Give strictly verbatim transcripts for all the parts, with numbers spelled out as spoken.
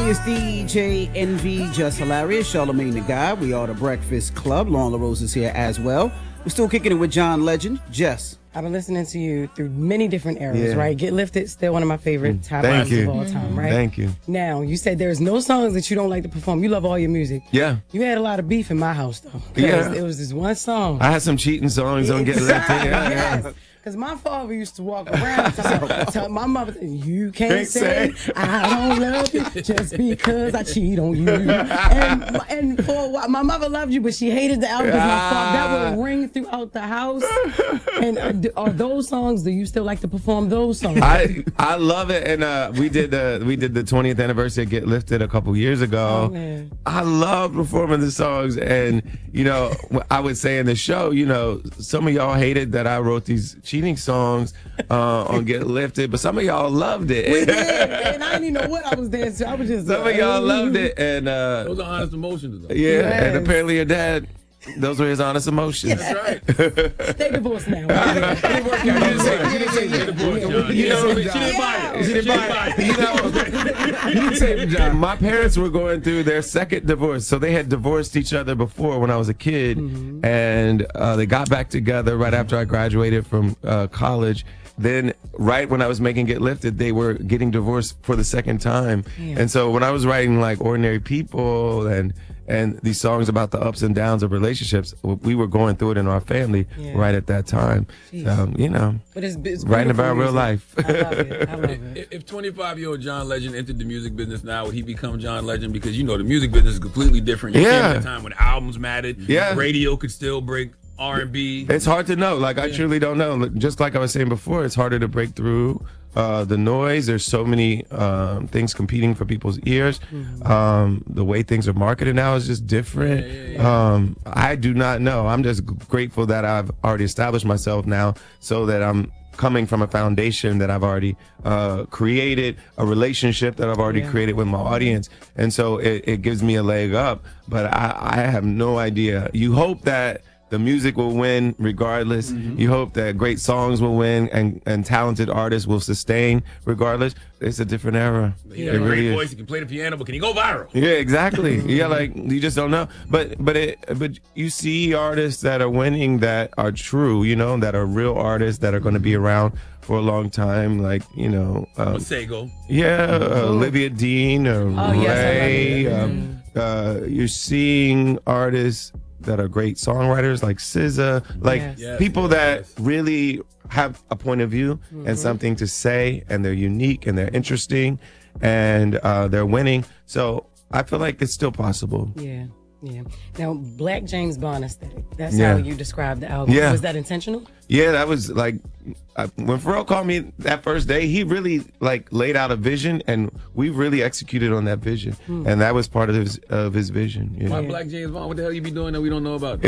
it's D J Envy, Just Hilarious, Charlamagne the Guy. We are the Breakfast Club. Lauren LaRose is here as well. We're still kicking it with John Legend. Jess. I've been listening to you through many different eras, Yeah. right? Get Lifted, still one of my favorite top Thank albums you. of all time, right? Thank you. Now, you said there's no songs that you don't like to perform. You love all your music. Yeah. You had a lot of beef in my house, though. 'Cause Yeah. It was this one song. I had some cheating songs on Get Lifted. Yeah. Yes. Because my father used to walk around and tell my mother, you can't, Can't say, say. I don't love you just because I cheat on you. And, and for a while, my mother loved you, but she hated the album. 'Cause my father, that would ring throughout the house. And are, do- are those songs, do you still like to perform those songs? I I love it, and uh, we did the we did the twentieth anniversary of Get Lifted a couple years ago. Oh, man. I love performing the songs, and you know, I would say in the show, you know, some of y'all hated that I wrote these cheating songs uh, on Get Lifted, but some of y'all loved it. We did, and I didn't even know what I was dancing to. I was just Some of y'all loved it, and uh, Those are honest emotions, though. yeah, Yes. and apparently your dad. Those were his honest emotions. That's right. They divorced now. You didn't say, you didn't say you divorced, John. You know, she didn't buy it. She didn't buy it. You know, you didn't say it, John. My parents were going through their second divorce, so they had divorced each other before when I was a kid, Mm-hmm. and uh, they got back together right after I graduated from uh, college. Then, right when I was making Get Lifted, they were getting divorced for the second time, Yeah. and so when I was writing like Ordinary People and and these songs about the ups and downs of relationships, we were going through it in our family Yeah. right at that time. Jeez. Um, you know, But it's, it's writing beautiful about real music. life. I love it. I love it. If- If twenty-five-year-old John Legend entered the music business now, would he become John Legend? Because, you know, the music business is completely different. You Yeah. came at a time when albums mattered. Yeah. Radio could still break R and B. It's hard to know. Like, I truly don't know. Like, just like I was saying before, it's harder to break through uh, the noise. There's so many um, things competing for people's ears. Um, the way things are marketed now is just different. Yeah, yeah, yeah. Um, I do not know. I'm just grateful that I've already established myself now so that I'm coming from a foundation that I've already uh, created, a relationship that I've already Yeah. created with my audience. And so it, it gives me a leg up. But I, I have no idea. You hope that the music will win regardless. You hope that great songs will win and, and talented artists will sustain regardless. It's a different era. He It got a great really is. voice. He can play the piano, but can he go viral? Yeah, exactly. Yeah, like you just don't know. But but it but you see artists that are winning that are true, you know, that are real artists that are going to be around for a long time. Like you know, um, Masego. yeah, uh, Olivia Dean or Oh, yes, I love Ray. it. Um, uh, you're seeing artists that are great songwriters like S Z A, like Yes. Yes, people yes, that yes. really have a point of view and something to say, and they're unique and they're interesting, and uh, they're winning. So I feel like it's still possible. Yeah, yeah. Now, Black James Bond aesthetic. That's Yeah. how you describe the album. Yeah. Was that intentional? Yeah, that was like I, when Pharrell called me that first day. He really like laid out a vision, and we really executed on that vision, and that was part of his of his vision. Yeah. Why Black James Bond? What the hell you be doing that we don't know about?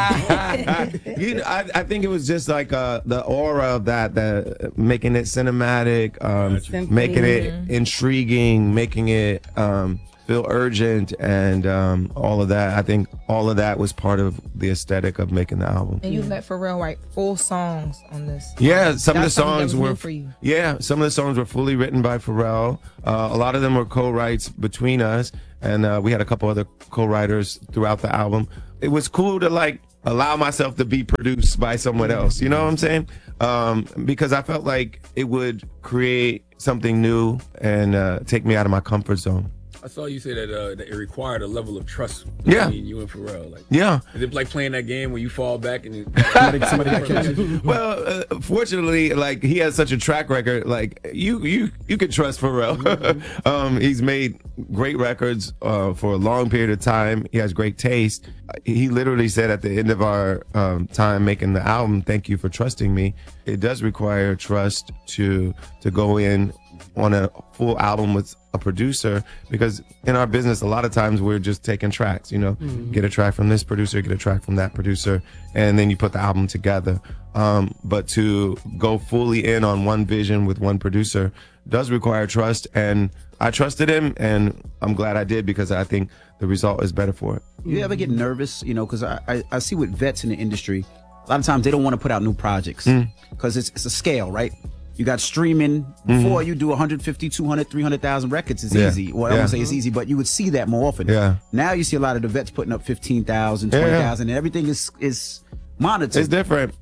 Yeah, you know, I, I think it was just like uh, the aura of that, that making it cinematic, um, Gotcha. making it intriguing, making it um, feel urgent, and um, all of that. I think all of that was part of the aesthetic of making the album. And you let Pharrell write full songs on this. Yeah, some of the That's something that songs was new were for you. yeah, some of the songs were fully written by Pharrell. Uh, a lot of them were co-writes between us, and uh, we had a couple other co-writers throughout the album. It was cool to like allow myself to be produced by someone else. You know what I'm saying? Um, because I felt like it would create something new and uh, take me out of my comfort zone. I saw you say that, uh, that it required a level of trust Yeah. between you and Pharrell. Like, Yeah. is it like playing that game where you fall back and Somebody, somebody got catch you. Well, uh, fortunately, like he has such a track record. Like you, you, you can trust Pharrell. um, he's made great records uh, for a long period of time. He has great taste. He literally said at the end of our um, time making the album, "Thank you for trusting me." It does require trust to to go in on a full album with a producer, because in our business a lot of times we're just taking tracks, you know, get a track from this producer, get a track from that producer, and then you put the album together. Um, but to go fully in on one vision with one producer does require trust, and I trusted him, and I'm glad I did, because I think the result is better for it. You ever get nervous, you know, because I, I, I see with vets in the industry, a lot of times they don't want to put out new projects because it's, it's a scale, right? You got streaming. Before you do one hundred fifty, two hundred, three hundred thousand records is Yeah. easy. Well, I Yeah. won't say it's easy, but you would see that more often. Yeah. Now you see a lot of the vets putting up fifteen thousand, Yeah. twenty thousand, and everything is is monitored. It's different.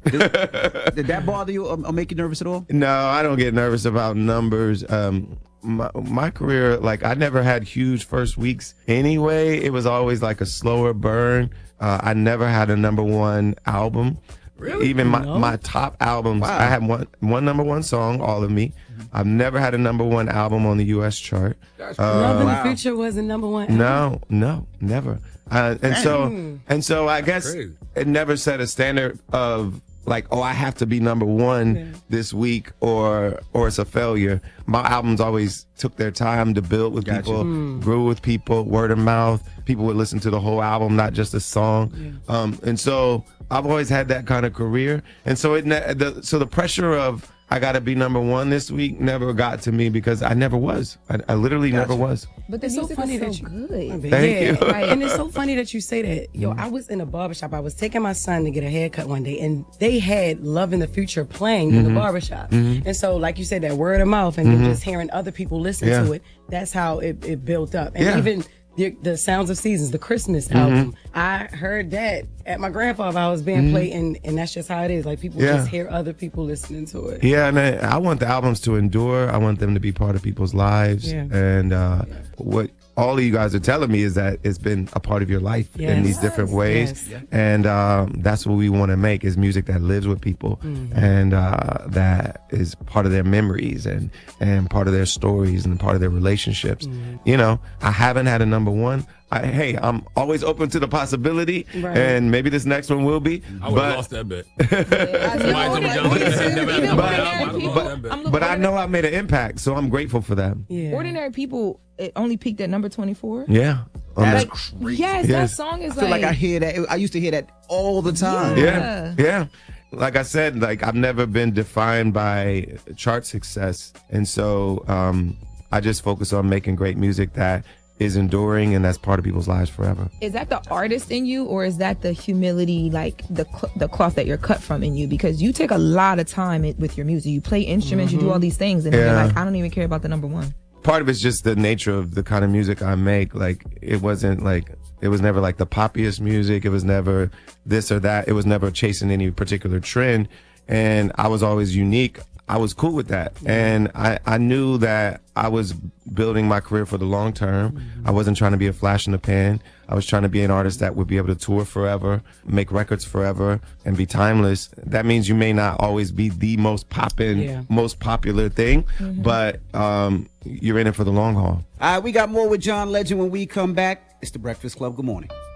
Did that bother you or, or make you nervous at all? No, I don't get nervous about numbers. Um, my, my career, like I never had huge first weeks anyway. It was always like a slower burn. Uh, I never had a number one album. Really? Even my, No. my top albums, Wow. I had one one number one song, All of Me. I've never had a number one album on the U S chart. That's Love in wow. the Future wasn't number one. No, no, never. Uh, and so, and so, I guess crazy. it never set a standard of like, oh, I have to be number one Yeah. this week, or or it's a failure. My albums always took their time to build with Gotcha. people, grew with people, word of mouth. People would listen to the whole album, not just a song. Um, and so I've always had that kind of career. And so it, ne- the, so the pressure of I got to be number one this week never got to me because I never was. I, I literally never was. But the It's so music funny is that so you- good. Thank yeah, you. right. And it's so funny that you say that. Yo, I was in a barbershop. I was taking my son to get a haircut one day, and they had Love in the Future playing in the barbershop. And so, like you said, that word of mouth and then just hearing other people listen Yeah. to it, that's how it, it built up. And Yeah. even the, the Sounds of Seasons, the Christmas album, I heard that at my grandfather's house being played, and, and that's just how it is. Like, people Yeah. just hear other people listening to it. Yeah, and I, I want the albums to endure. I want them to be part of people's lives. Yeah. And uh, what all of you guys are telling me is that it's been a part of your life in Yes. these different ways. Yes. And um, that's what we want to make is music that lives with people and uh, that is part of their memories and, and part of their stories and part of their relationships. You know, I haven't had a number one. I, hey, I'm always open to the possibility, Right. and maybe this next one will be. I would but have lost that bet. I Somebody told me John Legend had never had a number one But- album. I would've lost that bet. I'm looking but I at know I made an impact, so I'm grateful for that. Yeah. Ordinary People, it only peaked at number twenty-four. Yeah. Um, That's Like, crazy. yes, that Yes. song is I feel like I hear that. I used to hear that all the time. yeah. Yeah. Like I said, like I've never been defined by chart success. And so um, I just focus on making great music that is enduring and that's part of people's lives forever. Is that the artist in you, or is that the humility, like the cl- the cloth that you're cut from in you? Because you take a lot of time it, with your music. You play instruments, you do all these things, and then Yeah. you're like, I don't even care about the number one. Part of it's just the nature of the kind of music I make. Like it wasn't like it was never like the poppiest music. It was never this or that. It was never chasing any particular trend. And I was always unique. I was cool with that. And I, I knew that I was building my career for the long term. I wasn't trying to be a flash in the pan. I was trying to be an artist that would be able to tour forever, make records forever, and be timeless. That means you may not always be the most poppin', Yeah. most popular thing, but um, you're in it for the long haul. All right, we got more with John Legend when we come back. It's the Breakfast Club. Good morning.